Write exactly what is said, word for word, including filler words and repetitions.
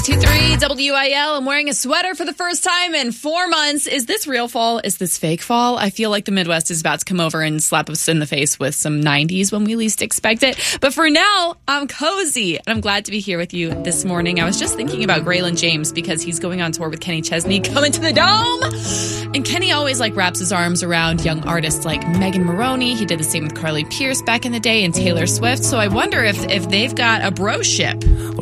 two three W I L. I'm wearing a sweater for the first time in four months. Is this real fall? Is this fake fall? I feel like the Midwest is about to come over and slap us in the face with some nineties when we least expect it. But for now, I'm cozy, and I'm glad to be here with you this morning. I was just thinking about Graylin James because he's going on tour with Kenny Chesney, coming to the Dome. And Kenny always like wraps his arms around young artists like Megan Maroney. He did the same with Carly Pierce back in the day and Taylor Swift. So I wonder if if they've got a bro-ship. Well,